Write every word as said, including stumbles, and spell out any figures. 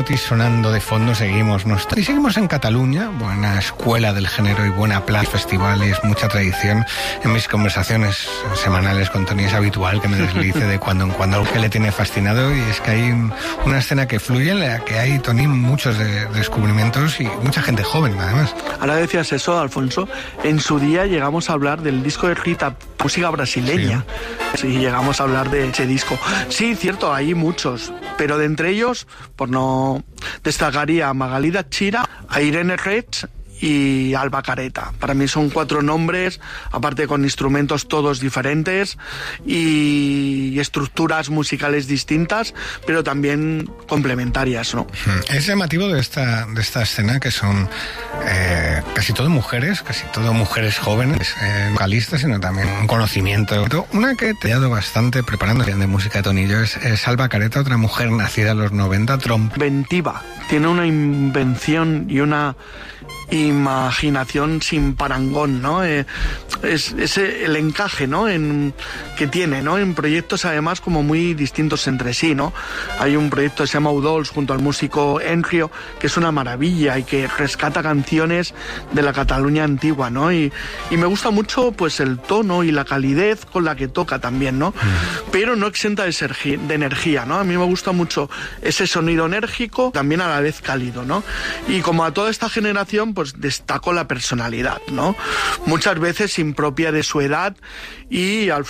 Otis sonando de fondo, seguimos nuestro... Y seguimos en Cataluña, buena escuela del género y buena plaza, festivales, mucha tradición. En mis conversaciones semanales con Toni es habitual que me deslice de cuando en cuando algo que le tiene fascinado, y es que hay una escena que fluye en la que hay, Toni, muchos de, descubrimientos y mucha gente joven, además. Ahora decías eso, Alfonso, en su día llegamos a hablar del disco de Rita, música brasileña. Sí. Sí, llegamos a hablar de ese disco. Sí, cierto, hay muchos, pero de entre ellos, por no destacaría a Magalí Chira, a Irene Reig y Alba Careta. Para mí son cuatro nombres, aparte con instrumentos todos diferentes y estructuras musicales distintas, pero también complementarias, ¿no? Es llamativo de esta, de esta escena que son eh, casi todo mujeres, casi todo mujeres jóvenes, eh, vocalistas, sino también un conocimiento. Una que te he dado bastante preparando de música de Toni y yo es, es Alba Careta, otra mujer nacida en los noventa, trompa. Inventiva, tiene una invención y una imaginación sin parangón, ¿no? Eh, es, es el encaje, ¿no? En, que tiene, ¿no? En proyectos además como muy distintos entre sí, ¿no? Hay un proyecto que se llama Udols junto al músico Enrio, que es una maravilla y que rescata canciones de la Cataluña antigua, ¿no? Y, y me gusta mucho pues el tono y la calidez con la que toca también, ¿no? Mm. Pero no exenta de, sergi, de energía, ¿no? A mí me gusta mucho ese sonido enérgico, también a la vez cálido, ¿no? Y como a toda esta generación, pues destaco la personalidad, ¿no? Muchas veces impropia de su edad y al